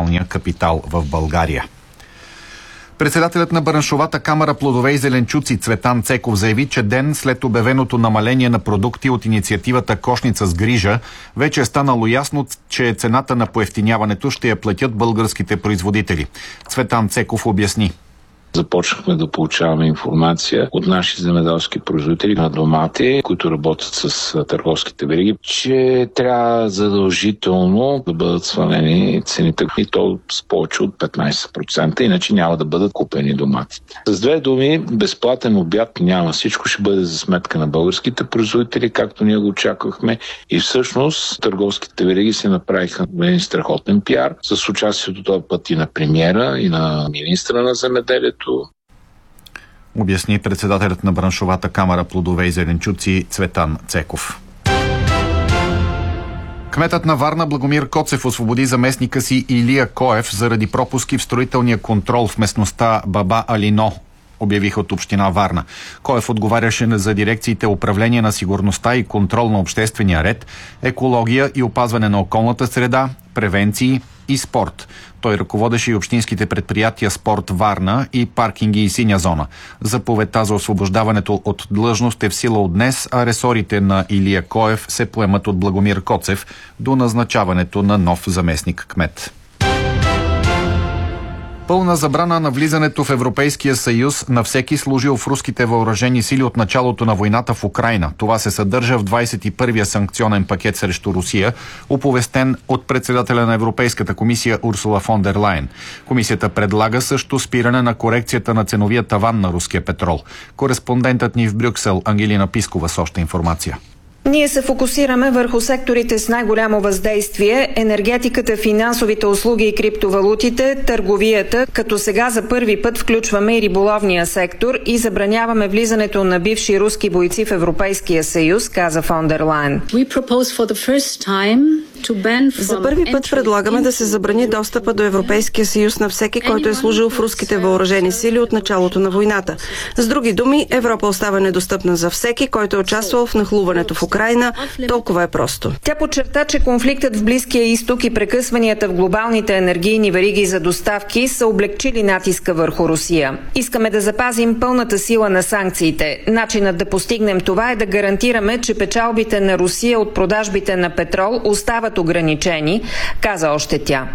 националния капитал в България. Председателят на Браншовата камара плодове и зеленчуци Цветан Цеков заяви, че ден след обявеното намаление на продукти от инициативата Кошница с грижа, вече е станало ясно, че цената на поевтиняването ще я платят българските производители. Цветан Цеков обясни. Започнахме да получаваме информация от наши земеделски производители на домати, които работят с търговските вериги, че трябва задължително да бъдат свалени цените и то с повече от 15%, иначе няма да бъдат купени доматите. С две думи, безплатен обяд няма. Всичко ще бъде за сметка на българските производители, както ние го очаквахме. И всъщност търговските вериги се направиха един страхотен пиар с участието този път и на премиера, и на министра на земеделието. Обясни председателят на Браншовата камара плодове и зеленчуци Цветан Цеков. Кметът на Варна Благомир Коцев освободи заместника си Илия Коев заради пропуски в строителния контрол в местността Баба Алино, обявиха от община Варна. Коев отговаряше за дирекциите управление на сигурността и контрол на обществения ред, екология и опазване на околната среда, превенции и спорт. Той ръководеше и общинските предприятия Спорт Варна и паркинги и синя зона. Заповедта за освобождаването от длъжност е в сила от днес, а ресорите на Илия Коев се поемат от Благомир Коцев до назначаването на нов заместник кмет. Пълна забрана на влизането в Европейския съюз на всеки служил в руските въоръжени сили от началото на войната в Украйна. Това се съдържа в 21-я санкционен пакет срещу Русия, оповестен от председателя на Европейската комисия Урсула фон дер Лайен. Комисията предлага също спиране на корекцията на ценовия таван на руския петрол. Кореспондентът ни в Брюксел Ангелина Пискова с още информация. Ние се фокусираме върху секторите с най-голямо въздействие – енергетиката, финансовите услуги и криптовалутите, търговията, като сега за първи път включваме и риболовния сектор и забраняваме влизането на бивши руски бойци в Европейския съюз, каза фон дер Лайен. За първи път предлагаме да се забрани достъпа до Европейския съюз на всеки, който е служил в руските въоръжени сили от началото на войната. С други думи, Европа остава недостъпна за всеки, който е участвал в нахлуването в Украйна. Толкова е просто. Тя подчерта, че конфликтът в Близкия изток и прекъсванията в глобалните енергийни вериги за доставки са облегчили натиска върху Русия. Искаме да запазим пълната сила на санкциите. Начинът да постигнем това е да гарантираме, че печалбите на Русия от продажбите на петрол остават ограничени, каза още тя.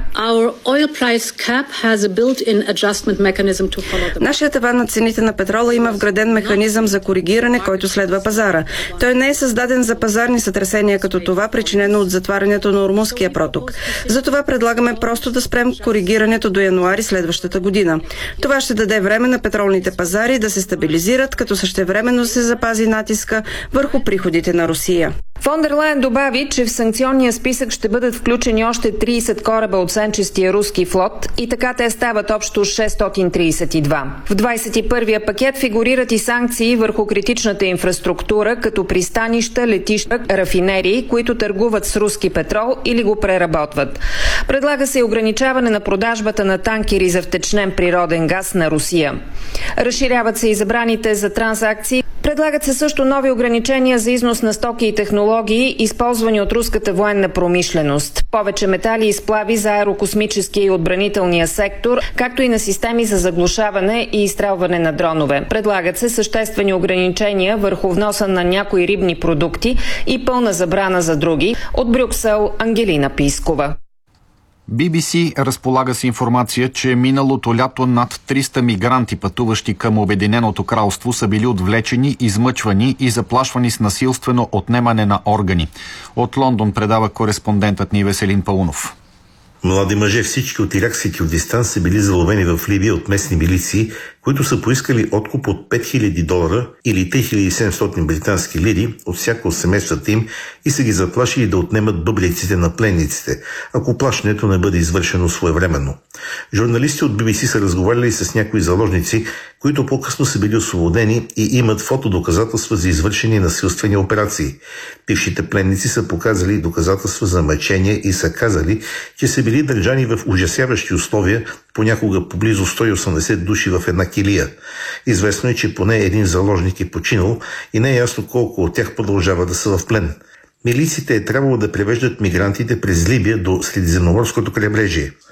Нашият таван на цените на петрола има вграден механизъм за коригиране, който следва пазара. Той не е създаден за пазарни сътресения като това, причинено от затварянето на Ормузския проток. Затова предлагаме просто да спрем коригирането до януари следващата година. Това ще даде време на петролните пазари да се стабилизират, като същевременно се запази натиска върху приходите на Русия. Фон дер Лайен добави, че в санкционния списък ще бъдат включени още 30 кораба от сенчестия руски флот и така те стават общо 632. В 21-я пакет фигурират и санкции върху критичната инфраструктура, като пристанища, летища, рафинерии, които търгуват с руски петрол или го преработват. Предлага се и ограничаване на продажбата на танкери за втечнен природен газ на Русия. Разширяват се и забраните за трансакции. Предлагат се също нови ограничения за износ на стоки и технологии, използвани от руската военна промишленост. Повече метали и сплави за аерокосмическия и отбранителния сектор, както и на системи за заглушаване и изстрелване на дронове. Предлагат се съществени ограничения върху вноса на някои рибни продукти и пълна забрана за други. От Брюксел Ангелина Пискова. BBC разполага с информация, че миналото лято над 300 мигранти, пътуващи към Обединеното кралство, са били отвлечени, измъчвани и заплашвани с насилствено отнемане на органи. От Лондон предава кореспондентът ни Веселин Паунов. Млади мъже, всички от иракски Кюрдистан, са били заловени в Либия от местни милиции, които са поискали откуп от $5000 или 3700 британски лири от всяко от семействата им и са ги заплашили да отнемат дублиците на пленниците, ако плащането не бъде извършено своевременно. Журналисти от BBC са разговаряли с някои заложници, които по-късно са били освободени и имат фотодоказателства за извършени насилствени операции. Бившите пленници са показали доказателства за мъчение и са казали, че са били държани в ужасяващи условия, понякога поблизо 180 души в една килия. Известно е, че поне един заложник е починал и не е ясно колко от тях продължава да са в плен. Милициите е трябвало да превеждат мигрантите през Либия до Средиземноморското крайбрежие.